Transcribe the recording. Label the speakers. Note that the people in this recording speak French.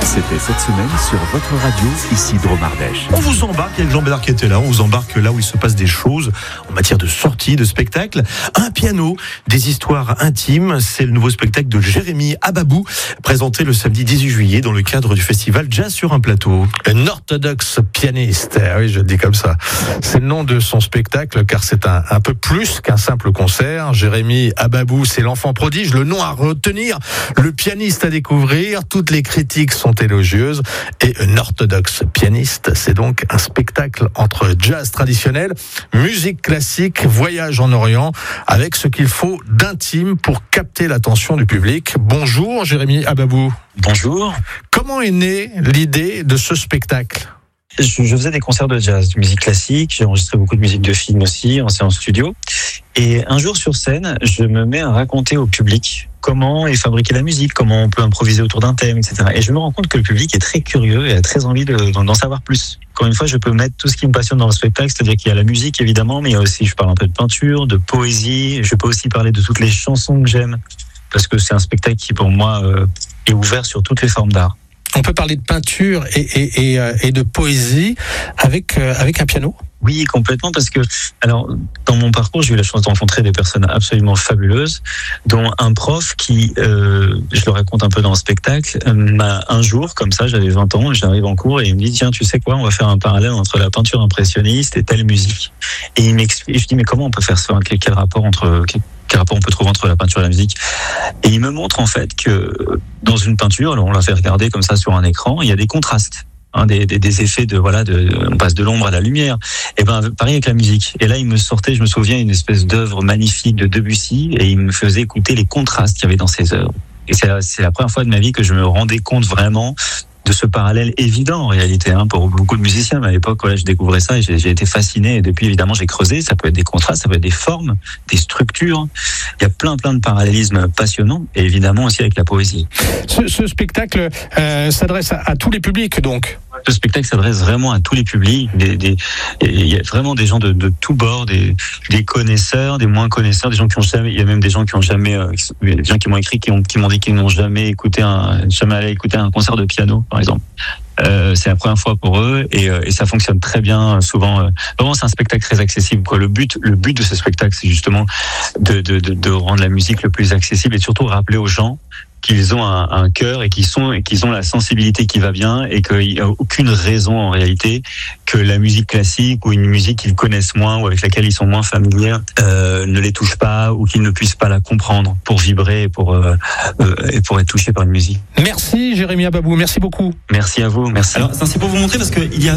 Speaker 1: C'était cette semaine sur votre radio, ici Drôme Ardèche.
Speaker 2: On vous embarque avec Jean Bédard qui était là, on vous embarque là où il se passe des choses en matière de sortie, de spectacle. Un piano, des histoires intimes, c'est le nouveau spectacle de Jérémy Ababou, présenté le samedi 18 juillet dans le cadre du festival Jazz sur un plateau.
Speaker 3: Un orthodoxe pianiste, oui je le dis comme ça. C'est le nom de son spectacle car c'est un peu plus qu'un simple concert. Jérémy Ababou, c'est l'enfant prodige, le nom à retenir, le pianiste à découvrir, toutes les critiques sont élogieuses et un orthodoxe pianiste, c'est donc un spectacle entre jazz traditionnel, musique classique, voyage en Orient, avec ce qu'il faut d'intime pour capter l'attention du public. Bonjour Jérémy Ababou.
Speaker 4: Bonjour.
Speaker 3: Comment est née l'idée de ce spectacle ?
Speaker 4: Je faisais des concerts de jazz, de musique classique, j'ai enregistré beaucoup de musique de film aussi en séance studio. Et un jour sur scène, je me mets à raconter au public comment est fabriquée la musique, comment on peut improviser autour d'un thème, etc. Et je me rends compte que le public est très curieux et a très envie d'en savoir plus. Encore une fois, je peux mettre tout ce qui me passionne dans le spectacle, c'est-à-dire qu'il y a la musique évidemment, mais il y a aussi, je parle un peu de peinture, de poésie, je peux aussi parler de toutes les chansons que j'aime, parce que c'est un spectacle qui pour moi est ouvert sur toutes les formes d'art.
Speaker 3: On peut parler de peinture et de poésie avec un piano ?
Speaker 4: Oui, complètement, parce que, alors, dans mon parcours, j'ai eu la chance de rencontrer des personnes absolument fabuleuses, dont un prof qui, je le raconte un peu dans le spectacle, m'a un jour, comme ça, j'avais 20 ans, j'arrive en cours et il me dit, tiens, tu sais quoi, on va faire un parallèle entre la peinture impressionniste et telle musique. Et il m'explique, et je dis, mais comment on peut faire ça? Quel rapport on peut trouver entre la peinture et la musique? Et il me montre en fait que dans une peinture, alors on l'a fait regarder comme ça sur un écran, il y a des contrastes. Des effets on passe de l'ombre à la lumière. Et pareil avec la musique. Et là, il me sortait, je me souviens, une espèce d'œuvre magnifique de Debussy, et il me faisait écouter les contrastes qu'il y avait dans ses œuvres. Et c'est la première fois de ma vie que je me rendais compte vraiment de ce parallèle évident en réalité, pour beaucoup de musiciens. Mais à l'époque, je découvrais ça et j'ai été fasciné. Et depuis, évidemment, j'ai creusé. Ça peut être des contrastes, ça peut être des formes, des structures. Il y a plein de parallélismes passionnants. Et évidemment aussi avec la poésie.
Speaker 3: Ce spectacle s'adresse à tous les publics, donc.
Speaker 4: Ce spectacle s'adresse vraiment à tous les publics. Il y a vraiment des gens de tous bords, des connaisseurs, des moins connaisseurs, des gens qui ont jamais. Il y a même des gens qui ont jamais. Des gens qui m'ont écrit, qui m'ont dit qu'ils n'ont jamais allé écouter un concert de piano, par exemple. C'est la première fois pour eux et ça fonctionne très bien. Souvent, vraiment, c'est un spectacle très accessible. Le but de ce spectacle, c'est justement de rendre la musique le plus accessible et surtout rappeler aux gens qu'ils ont un cœur et qu'ils ont la sensibilité qui va bien et qu'il n'y a aucune raison en réalité que la musique classique ou une musique qu'ils connaissent moins ou avec laquelle ils sont moins familiers ne les touche pas ou qu'ils ne puissent pas la comprendre pour vibrer et pour être touchés par une musique.
Speaker 3: Merci Jérémy Ababou, merci beaucoup.
Speaker 4: Merci à vous, merci.
Speaker 5: Alors c'est pour vous montrer parce qu'il y a